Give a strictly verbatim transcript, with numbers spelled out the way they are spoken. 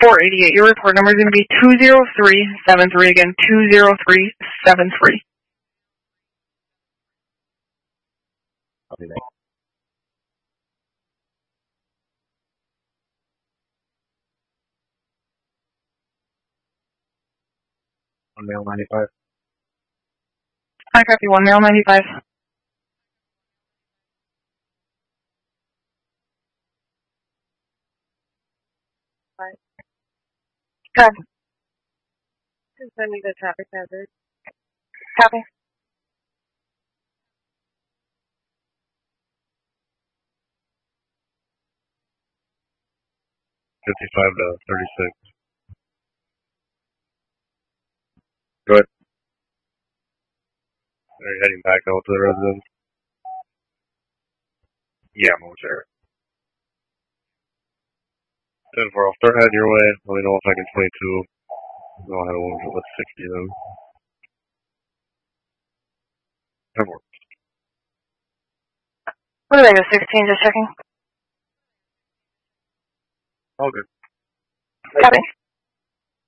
four eighty-eight. Your report number is going to be two zero three seven three. Again, two zero three seven three. Copy that. One male ninety-five. I copy one male ninety-five. Right. Copy. Send me the traffic hazard. Copy. Fifty-five to thirty-six. Go ahead. Are you heading back out to the residence? Yeah, momentarily. ten four, I'll start heading your way. Let me know if I can twenty-two. I'll head over with sixty then. ten four. What did I go, sixteen? Just checking. All good. Copy.